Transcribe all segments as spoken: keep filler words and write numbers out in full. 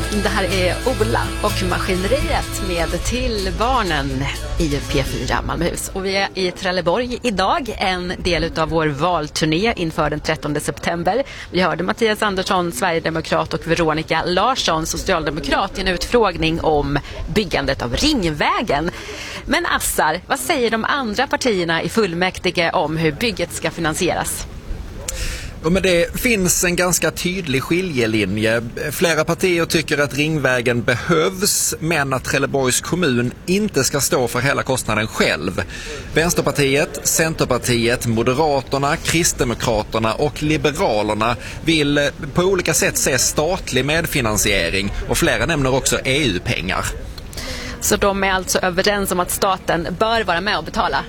Det här är Ola och Maskineriet med Till barnen i P fyra Malmöhus. Och vi är i Trelleborg idag, en del av vår valturné inför den trettonde september. Vi hörde Mattias Andersson, Sverigedemokrat, och Veronica Larsson, socialdemokrat, i en utfrågning om byggandet av Ringvägen. Men Assar, vad säger de andra partierna i fullmäktige om hur bygget ska finansieras? Ja, men det finns en ganska tydlig skiljelinje. Flera partier tycker att Ringvägen behövs, men att Trelleborgs kommun inte ska stå för hela kostnaden själv. Vänsterpartiet, Centerpartiet, Moderaterna, Kristdemokraterna och Liberalerna vill på olika sätt se statlig medfinansiering, och flera nämner också E U-pengar. Så de är alltså överens om att staten bör vara med och betala?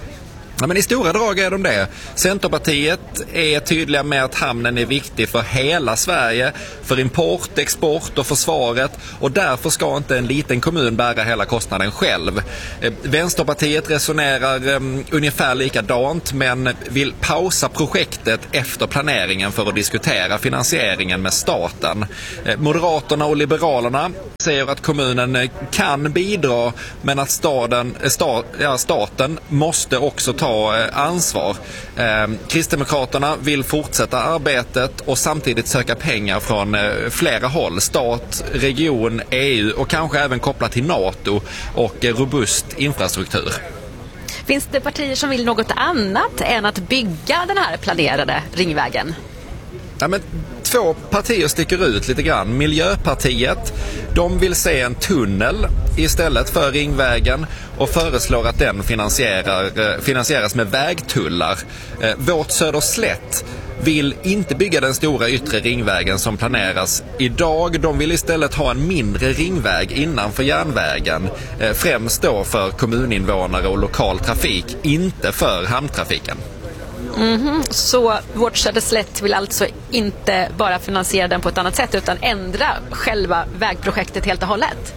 Ja, men i stora drag är de det. Centerpartiet är tydliga med att hamnen är viktig för hela Sverige, för import, export och försvaret, och därför ska inte en liten kommun bära hela kostnaden själv. Vänsterpartiet resonerar um, ungefär likadant, men vill pausa projektet efter planeringen för att diskutera finansieringen med staten. Moderaterna och Liberalerna säger att kommunen kan bidra, men att staden, sta, ja, staten måste också ta ansvar. Eh, Kristdemokraterna vill fortsätta arbetet och samtidigt söka pengar från eh, flera håll. Stat, region, E U och kanske även kopplat till NATO och eh, robust infrastruktur. Finns det partier som vill något annat än att bygga den här planerade Ringvägen? Ja, men två partier sticker ut lite grann. Miljöpartiet, de vill se en tunnel istället för Ringvägen och föreslår att den finansierar, finansieras med vägtullar. Vårt Söderslätt vill inte bygga den stora yttre ringvägen som planeras idag. De vill istället ha en mindre ringväg innanför järnvägen, främst då för kommuninvånare och lokal trafik, inte för hamntrafiken. Mm-hmm. Så vårt Söderslätt vill alltså inte bara finansiera den på ett annat sätt utan ändra själva vägprojektet helt och hållet?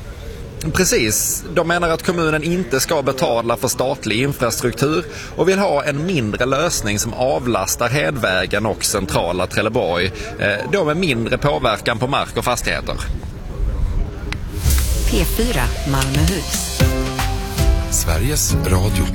Precis. De menar att kommunen inte ska betala för statlig infrastruktur och vill ha en mindre lösning som avlastar Hedvägen och centrala Trelleborg. Då med mindre påverkan på mark och fastigheter. P fyra Malmöhus. Sveriges Radio.